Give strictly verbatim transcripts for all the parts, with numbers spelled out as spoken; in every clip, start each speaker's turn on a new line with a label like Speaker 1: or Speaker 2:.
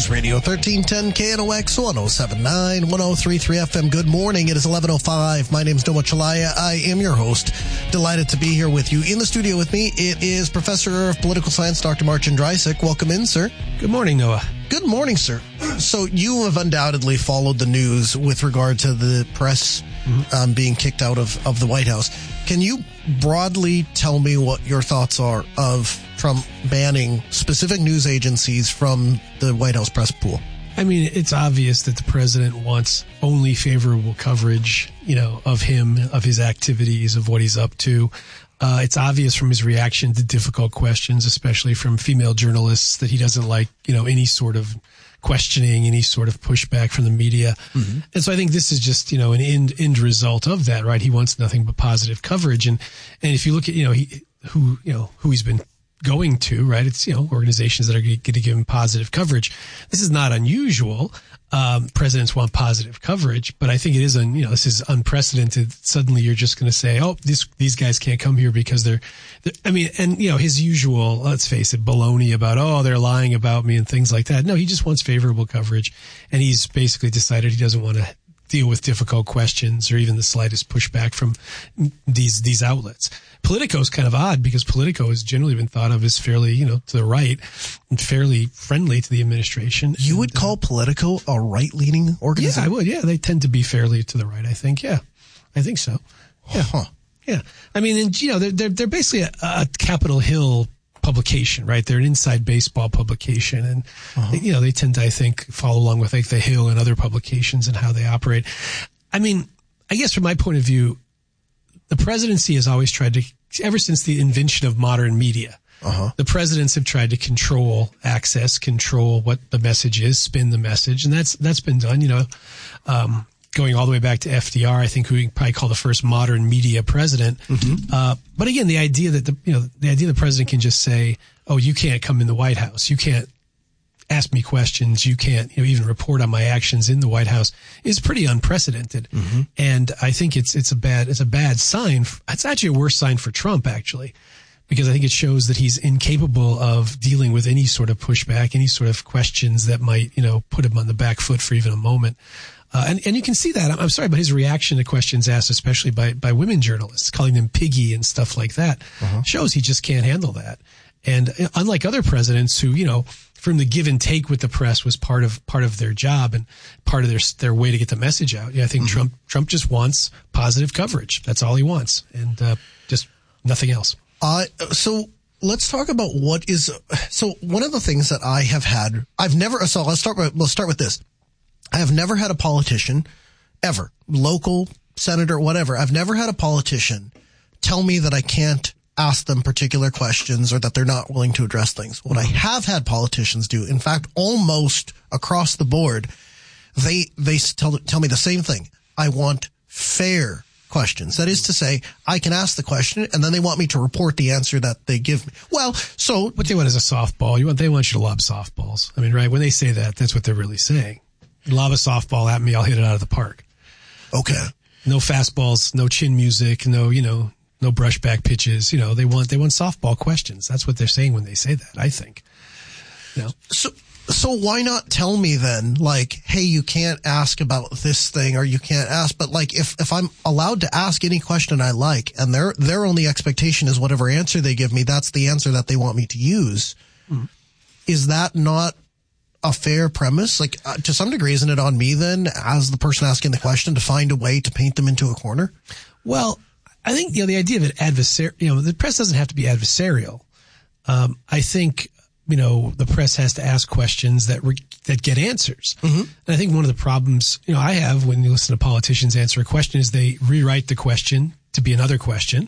Speaker 1: News Radio thirteen ten K N O X one oh seven point nine, one oh three point three F M. Good morning. It is eleven oh five. My name is Noah Chalaya. I am your host. Delighted to be here with you. In the studio with me, it is Professor of Political Science, Doctor Martin Dreisig. Welcome in, sir.
Speaker 2: Good morning, Noah.
Speaker 1: Good morning, sir. So you have undoubtedly followed the news with regard to the press mm-hmm. um, being kicked out of, of the White House. Can you broadly tell me what your thoughts are of Trump banning specific news agencies from the White House press pool?
Speaker 2: I mean, it's obvious that the president wants only favorable coverage, you know, of him, of his activities, of what he's up to. Uh, it's obvious from his reaction to difficult questions, especially from female journalists, that he doesn't like, you know, any sort of questioning, any sort of pushback from the media. Mm-hmm. And so I think this is just, you know, an end, end result of that, right? He wants nothing but positive coverage. And, and if you look at, you know, he, who, you know, who he's been going to, right? It's, you know, organizations that are going to give him positive coverage. This is not unusual. Um, presidents want positive coverage, but I think it is, un, you know, this is unprecedented. Suddenly you're just going to say, oh, these, these guys can't come here because they're, they're, I mean, and, you know, his usual, let's face it, baloney about, oh, they're lying about me and things like that. No, he just wants favorable coverage. And he's basically decided he doesn't want to deal with difficult questions or even the slightest pushback from these, these outlets. Politico is kind of odd because Politico has generally been thought of as fairly, you know, to the right and fairly friendly to the administration.
Speaker 1: You
Speaker 2: and,
Speaker 1: would call uh, Politico a right-leaning organization?
Speaker 2: Yeah, I would. Yeah, they tend to be fairly to the right, I think. Yeah, I think so. Yeah.
Speaker 1: Huh.
Speaker 2: Yeah. I mean, and, you know, they're, they're, they're basically a, a Capitol Hill publication, right? They're an inside baseball publication. And, uh-huh. you know, they tend to, I think, follow along with like The Hill and other publications and how they operate. I mean, I guess from my point of view, the presidency has always tried to, ever since the invention of modern media, uh-huh. the presidents have tried to control access, control what the message is, spin the message. And that's, that's been done, you know, um, going all the way back to F D R, I think, who we can probably call the first modern media president. Mm-hmm. Uh, but again, the idea that the, you know, the idea the president can just say, oh, you can't come in the White House. You can't ask me questions. You can't, you know, even report on my actions in the White House is pretty unprecedented. Mm-hmm. And I think it's, it's a bad, it's a bad sign. It's actually a worse sign for Trump, actually, because I think it shows that he's incapable of dealing with any sort of pushback, any sort of questions that might, you know, put him on the back foot for even a moment. Uh, and, and you can see that. I'm, I'm sorry, but his reaction to questions asked, especially by, by women journalists, calling them piggy and stuff like that, uh-huh. shows he just can't handle that. And unlike other presidents who, you know, from the give and take with the press was part of, part of their job and part of their, their way to get the message out. Yeah, I think mm-hmm. Trump, Trump just wants positive coverage. That's all he wants. And, uh, just nothing else.
Speaker 1: Uh, so let's talk about what is, so one of the things that I have had, I've never, so let's start with, let's start with this. I have never had a politician ever, local, senator, whatever. I've never had a politician tell me that I can't ask them particular questions or that they're not willing to address things. What I have had politicians do, in fact, almost across the board, they, they tell, tell me the same thing. I want fair questions. That is to say, I can ask the question and then they want me to report the answer that they give me. Well, so.
Speaker 2: What they want is a softball. You want, they want you to lob softballs. I mean, right? When they say that, that's what they're really saying. Lob a softball at me, I'll hit it out of the park.
Speaker 1: Okay.
Speaker 2: No fastballs, no chin music, no, you know, no brushback pitches. You know, they want, they want softball questions. That's what they're saying when they say that, I think. You know?
Speaker 1: So, so why not tell me then, like, hey, you can't ask about this thing or you can't ask, but like, if, if I'm allowed to ask any question I like and their, their only expectation is whatever answer they give me, that's the answer that they want me to use. Mm-hmm. Is that not a fair premise? Like, uh, to some degree, isn't it on me then, as the person asking the question, to find a way to paint them into a corner?
Speaker 2: Well, I think, you know, the idea of an adversary, you know, the press doesn't have to be adversarial. Um, I think, you know, the press has to ask questions that re- that get answers. Mm-hmm. And I think one of the problems, you know, I have when you listen to politicians answer a question is they rewrite the question to be another question.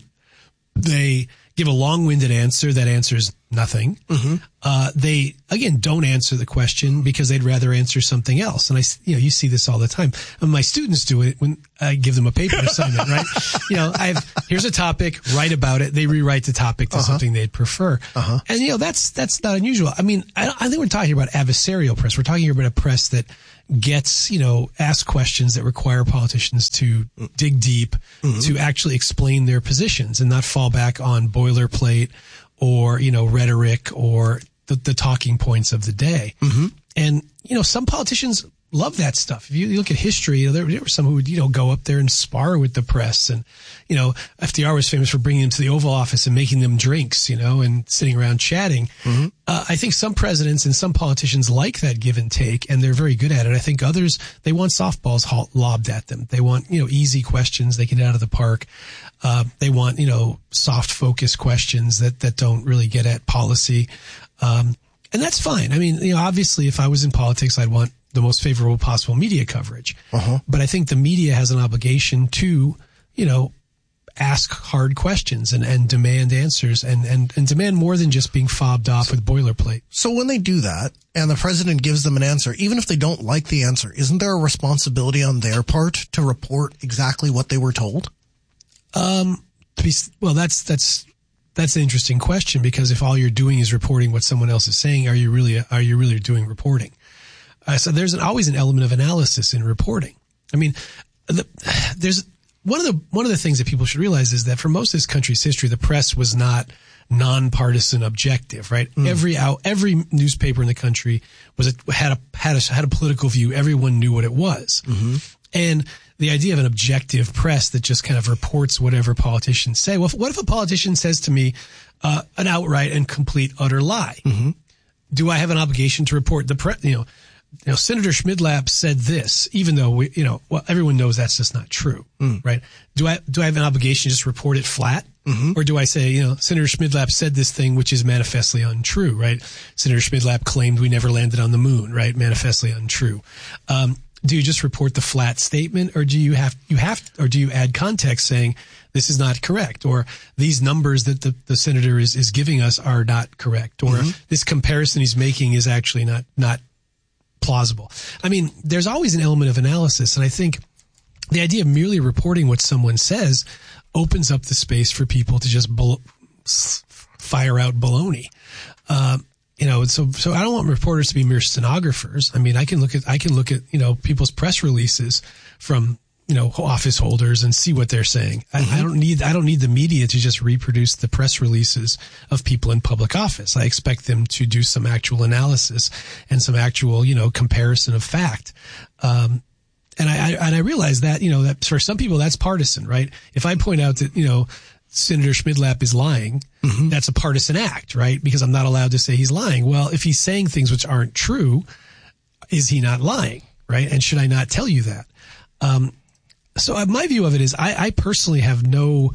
Speaker 2: They give a long-winded answer that answers nothing. Mm-hmm. Uh, they, again, don't answer the question because they'd rather answer something else. And I, you know, you see this all the time. And my students do it when I give them a paper assignment, right? You know, I've, here's a topic, write about it. They rewrite the topic to uh-huh. something they'd prefer. Uh-huh. And, you know, that's, that's not unusual. I mean, I, I think we're talking about adversarial press. We're talking here about a press that gets, you know, ask questions that require politicians to dig deep, mm-hmm. to actually explain their positions and not fall back on boilerplate or, you know, rhetoric or the, the talking points of the day. Mm-hmm. and, you know, some politicians love that stuff. If you look at history, you know, there, there were some who would, you know, go up there and spar with the press. And, you know, F D R was famous for bringing them to the Oval Office and making them drinks, you know, and sitting around chatting. Mm-hmm. Uh, I think some presidents and some politicians like that give and take, and they're very good at it. I think others, they want softballs lobbed at them. They want, you know, easy questions they get out of the park. Uh, they want, you know, soft focus questions that, that don't really get at policy. Um, and that's fine. I mean, you know, obviously if I was in politics, I'd want the most favorable possible media coverage. Uh-huh. But I think the media has an obligation to, you know, ask hard questions and, and demand answers and, and, and demand more than just being fobbed off with boilerplate.
Speaker 1: So when they do that and the president gives them an answer, even if they don't like the answer, isn't there a responsibility on their part to report exactly what they were told?
Speaker 2: Um, to be, well, that's, that's, that's an interesting question, because if all you're doing is reporting what someone else is saying, are you really, are you really doing reporting? Uh, so there's an, always an element of analysis in reporting. I mean, the, there's one of the one of the things that people should realize is that for most of this country's history, the press was not nonpartisan objective, right? Mm. Every out every newspaper in the country was a, had a had a had a political view. Everyone knew what it was, mm-hmm. and the idea of an objective press that just kind of reports whatever politicians say. Well, what if a politician says to me uh, an outright and complete utter lie? Mm-hmm. Do I have an obligation to report the press? You know. You know, Senator Schmidlap said this, even though we, you know, well, everyone knows that's just not true, mm. right? Do I do I have an obligation to just report it flat, mm-hmm. or do I say, you know, Senator Schmidlap said this thing which is manifestly untrue, right? Senator Schmidlap claimed we never landed on the moon, right? Manifestly untrue. Um, do you just report the flat statement, or do you have you have, or do you add context saying this is not correct, or these numbers that the, the senator is is giving us are not correct, or mm-hmm. this comparison he's making is actually not not plausible. I mean, there's always an element of analysis, and I think the idea of merely reporting what someone says opens up the space for people to just bal- fire out baloney. Uh, you know, so so I don't want reporters to be mere stenographers. I mean, I can look at I can look at you know people's press releases from you know office holders and see what they're saying. Mm-hmm. I, I don't need I don't need the media to just reproduce the press releases of people in public office. I expect them to do some actual analysis and some actual you know comparison of fact. Um, and I, I and I realize that you know that for some people that's partisan, right? If I point out that you know Senator Schmidlap is lying, mm-hmm. that's a partisan act, right? Because I'm not allowed to say he's lying. Well, if he's saying things which aren't true, is he not lying, right? And should I not tell you that? Um, So my view of it is I, I personally have no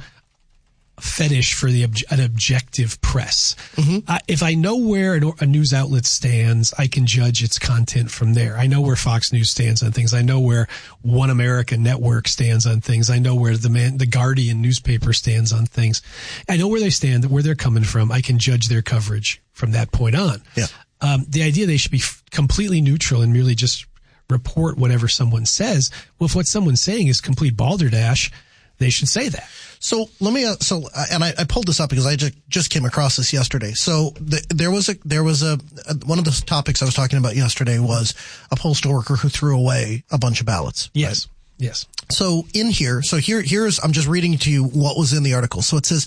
Speaker 2: fetish for the ob- an objective press. Mm-hmm. I, if I know where an, a news outlet stands, I can judge its content from there. I know where Fox News stands on things. I know where One America Network stands on things. I know where the man, the Guardian newspaper stands on things. I know where they stand, where they're coming from. I can judge their coverage from that point on.
Speaker 1: Yeah.
Speaker 2: Um, the idea they should be f- completely neutral and merely just report whatever someone says. Well, if what someone's saying is complete balderdash, they should say that.
Speaker 1: So let me, uh, so, uh, and I, I pulled this up because I just, just came across this yesterday. So the, there was a, there was a, a, one of the topics I was talking about yesterday was a postal worker who threw away a bunch of ballots.
Speaker 2: Yes.
Speaker 1: Right?
Speaker 2: Yes.
Speaker 1: So in here, so here, here's, I'm just reading to you what was in the article. So it says,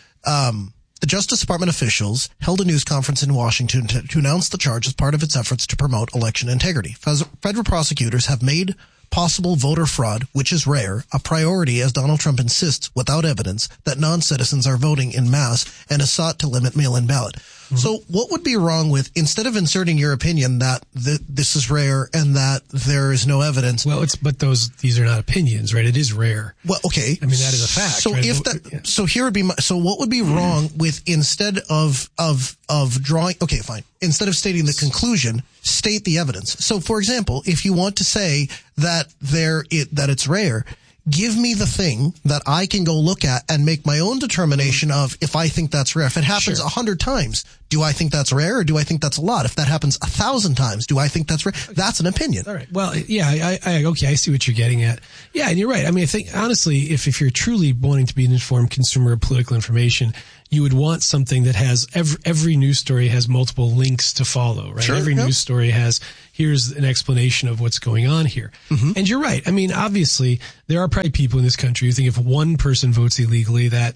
Speaker 1: um, the Justice Department officials held a news conference in Washington to, to announce the charge as part of its efforts to promote election integrity. Federal prosecutors have made possible voter fraud, which is rare, a priority as Donald Trump insists, without evidence, that non-citizens are voting in mass and has sought to limit mail-in ballot. Mm-hmm. So what would be wrong with, instead of inserting your opinion that th- this is rare and that there is no evidence?
Speaker 2: Well, it's, but those, these are not opinions, right? It is rare.
Speaker 1: Well, okay.
Speaker 2: I mean, that is a fact.
Speaker 1: So
Speaker 2: right?
Speaker 1: if that, yeah. so here would be my, so what would be wrong with, instead of, of, of drawing, okay, fine. Instead of stating the conclusion, state the evidence. So for example, if you want to say that there, it, that it's rare, give me the thing that I can go look at and make my own determination of if I think that's rare. If it happens a sure. hundred times, do I think that's rare or do I think that's a lot? If that happens a thousand times, do I think that's rare? That's an opinion.
Speaker 2: All right. Well, yeah, I, I, okay, I see what you're getting at. Yeah, and you're right. I mean, I think, honestly, if, if you're truly wanting to be an informed consumer of political information, you would want something that has every, every news story has multiple links to follow, right?
Speaker 1: Sure,
Speaker 2: every
Speaker 1: yep.
Speaker 2: news story has, here's an explanation of what's going on here. Mm-hmm. And you're right. I mean, obviously, there are probably people in this country who think if one person votes illegally, that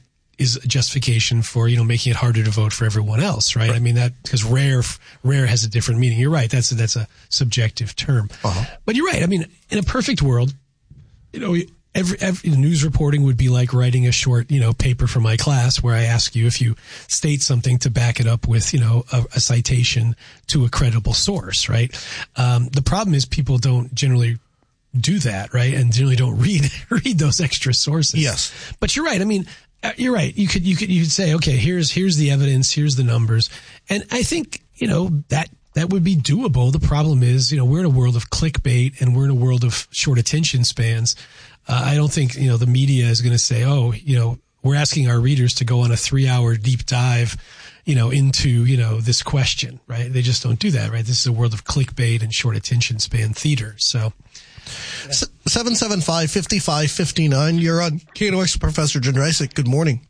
Speaker 2: is a justification for, you know, making it harder to vote for everyone else, right? right. I mean, that, because rare, rare has a different meaning. You're right. That's a, that's a subjective term. Uh-huh. But you're right. I mean, in a perfect world, you know, every, every news reporting would be like writing a short, you know, paper for my class where I ask you if you state something to back it up with, you know, a, a citation to a credible source, right? Um, the problem is people don't generally do that, right? And generally don't read, read those extra sources.
Speaker 1: Yes.
Speaker 2: But you're right. I mean, you're right. You could, you could, you could say, okay, here's, here's the evidence, here's the numbers. And I think, you know, that, that would be doable. The problem is, you know, we're in a world of clickbait and we're in a world of short attention spans. Uh, I don't think, you know, the media is going to say, oh, you know, we're asking our readers to go on a three hour deep dive, you know, into, you know, this question, right? They just don't do that, right? This is a world of clickbait and short attention span theater. So.
Speaker 1: seven seven five, five five five nine. You're on K N O X, Professor Jędrysek. Good morning.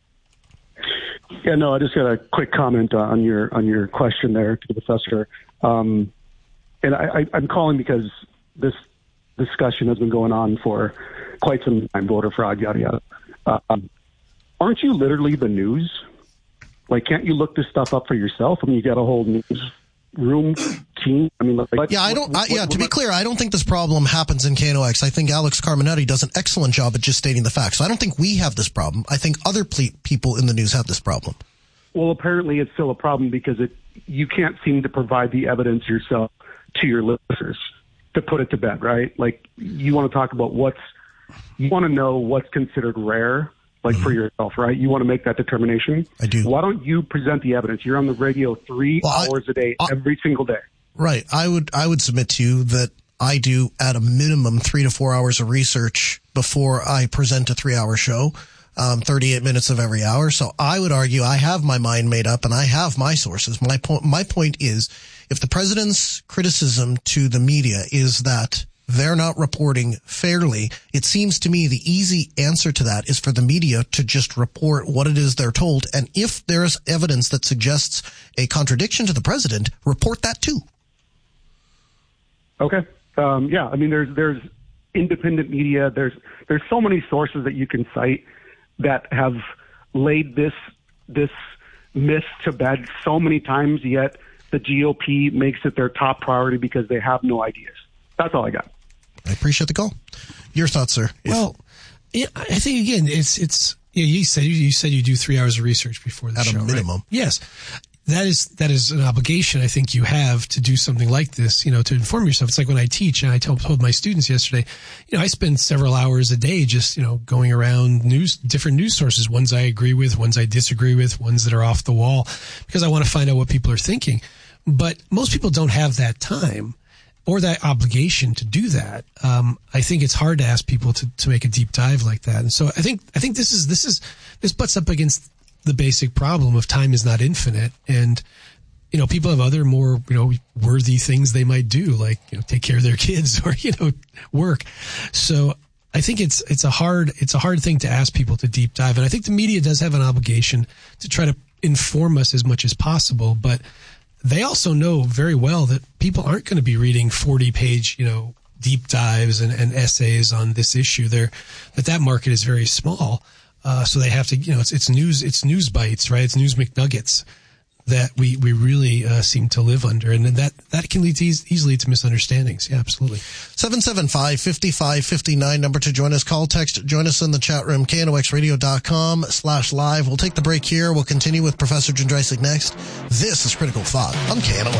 Speaker 3: Yeah, no, I just got a quick comment on your on your question there to the professor. Um, and I, I, I'm calling because this discussion has been going on for quite some time, voter fraud, yada, yada. Um, aren't you literally the news? Like, can't you look this stuff up for yourself? I mean, you got a whole news room team. I mean, like,
Speaker 1: yeah, I don't.
Speaker 3: What,
Speaker 1: I, yeah,
Speaker 3: what,
Speaker 1: to be clear, I don't think this problem happens in K N O X. I think Alex Carminetti does an excellent job at just stating the facts. So I don't think we have this problem. I think other ple- people in the news have this problem.
Speaker 3: Well, apparently it's still a problem because it you can't seem to provide the evidence yourself to your listeners to put it to bed, right? Like, you want to talk about what's you want to know what's considered rare. Like, mm-hmm. for yourself, right? You want to make that determination?
Speaker 1: I do.
Speaker 3: Why don't you present the evidence? You're on the radio three well, hours I, a day, I, every single day.
Speaker 1: Right. I would I would submit to you that I do at a minimum three to four hours of research before I present a three-hour show, um, thirty-eight minutes of every hour. So I would argue I have my mind made up and I have my sources. My point, my point is, if the president's criticism to the media is that they're not reporting fairly, it seems to me the easy answer to that is for the media to just report what it is they're told. And if there's evidence that suggests a contradiction to the president, report that too.
Speaker 3: Okay. Um, yeah. I mean, there's, there's independent media. There's, there's so many sources that you can cite that have laid this, this myth to bed so many times, yet the G O P makes it their top priority because they have no ideas. That's all I got.
Speaker 1: I appreciate the call. Your thoughts, sir?
Speaker 2: Well, yeah, I think again, it's it's you, know, you said you said you do three hours of research before the
Speaker 1: at
Speaker 2: show,
Speaker 1: a minimum.
Speaker 2: Right? Yes, that is that is an obligation I think you have to do something like this. You know, to inform yourself. It's like when I teach, and I told, told my students yesterday. You know, I spend several hours a day just you know going around news, different news sources. Ones I agree with, ones I disagree with, ones that are off the wall, because I want to find out what people are thinking. But most people don't have that time or that obligation to do that. Um, I think it's hard to ask people to, to make a deep dive like that. And so I think, I think this is, this is, this butts up against the basic problem of time is not infinite. And, you know, people have other more, you know, worthy things they might do, like, you know, take care of their kids or, you know, work. So I think it's, it's a hard, it's a hard thing to ask people to deep dive. And I think the media does have an obligation to try to inform us as much as possible, but they also know very well that people aren't going to be reading forty page, you know, deep dives and, and essays on this issue. They're, that that market is very small. Uh, so they have to, you know, it's, it's news, it's news bites, right? It's news McNuggets that we, we really, uh, seem to live under. And that, that can lead to eas- easily to misunderstandings. Yeah, absolutely.
Speaker 1: seven seven five, five five five nine number to join us. Call, text, join us in the chat room, K N O X radio dot com slash live. We'll take the break here. We'll continue with Professor Jędrysek next. This is Critical Thought on K N O X.